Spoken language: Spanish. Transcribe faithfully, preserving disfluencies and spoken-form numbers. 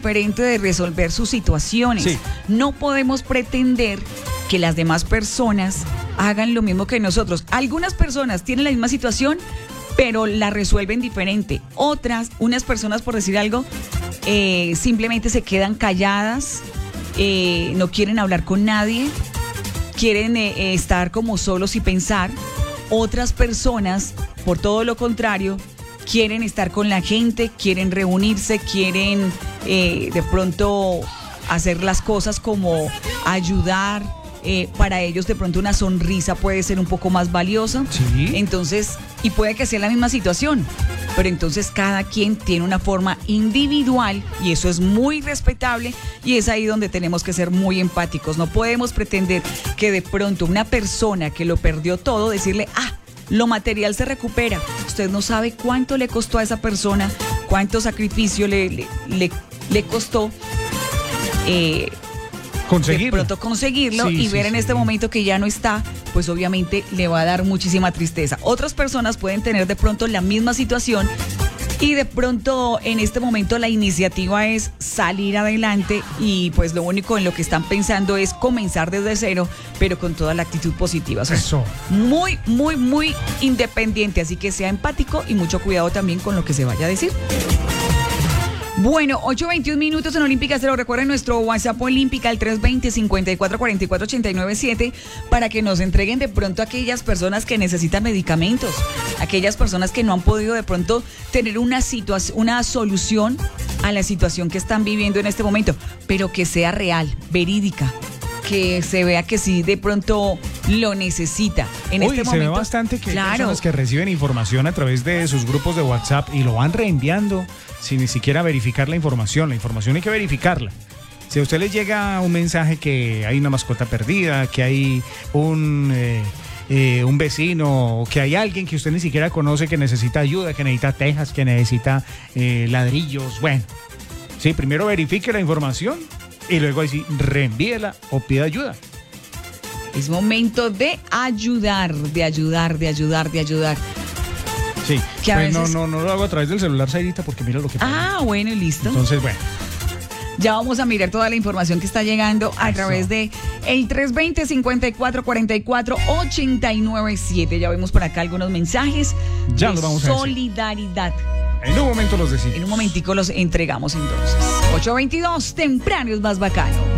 diferente de resolver sus situaciones. Sí. No podemos pretender que las demás personas hagan lo mismo que nosotros. Algunas personas tienen la misma situación, pero la resuelven diferente. Otras, unas personas, por decir algo, eh, simplemente se quedan calladas, eh, no quieren hablar con nadie, quieren eh, estar como solos y pensar. Otras personas, por todo lo contrario, quieren estar con la gente, quieren reunirse, quieren eh, de pronto hacer las cosas como ayudar. Eh, para ellos de pronto una sonrisa puede ser un poco más valiosa. Sí. Entonces, y puede que sea la misma situación, pero entonces cada quien tiene una forma individual y eso es muy respetable y es ahí donde tenemos que ser muy empáticos. No podemos pretender que de pronto una persona que lo perdió todo, decirle, ah, lo material se recupera. Usted no sabe cuánto le costó a esa persona, cuánto sacrificio le, le, le, le costó eh, conseguirlo. de pronto conseguirlo Sí, y sí, ver en sí. este momento que ya no está, pues obviamente le va a dar muchísima tristeza. Otras personas pueden tener de pronto la misma situación y de pronto en este momento la iniciativa es salir adelante y pues lo único en lo que están pensando es comenzar desde cero, pero con toda la actitud positiva. O sea, Eso. muy, muy, muy independiente, así que sea empático y mucho cuidado también con lo que se vaya a decir. Bueno, ocho veintiún minutos en Olímpica Estéreo. Recuerden nuestro WhatsApp Olímpica, el tres veinte, cincuenta y cuatro cuarenta y cuatro, ochenta y nueve siete, para que nos entreguen de pronto a aquellas personas que necesitan medicamentos, aquellas personas que no han podido de pronto tener una situación, una solución a la situación que están viviendo en este momento, pero que sea real, verídica, que se vea que sí de pronto lo necesita. En Uy, este se momento, ve bastante que hay claro, personas que reciben información a través de sus grupos de WhatsApp y lo van reenviando sin ni siquiera verificar la información. La información hay que verificarla. Si a usted les llega un mensaje que hay una mascota perdida, que hay un, eh, eh, un vecino, que hay alguien que usted ni siquiera conoce que necesita ayuda, que necesita tejas, que necesita eh, ladrillos, bueno, sí, primero verifique la información y luego ahí sí, reenvíela o pida ayuda. es momento de ayudar, de ayudar, de ayudar, de ayudar. Sí, Que a pues veces- no, no, no lo hago a través del celular, Sairita, porque mira lo que pasa. Ah, bueno, listo. Entonces, bueno. Ya vamos a mirar toda la información que está llegando a Eso. través de el tres veinte, cincuenta y cuatro cuarenta y cuatro, ochenta y nueve siete. Ya vemos por acá algunos mensajes Ya de los vamos a decir. solidaridad. En un momento los decimos. En un momentico los entregamos entonces. ocho veintidós, temprano es más bacano.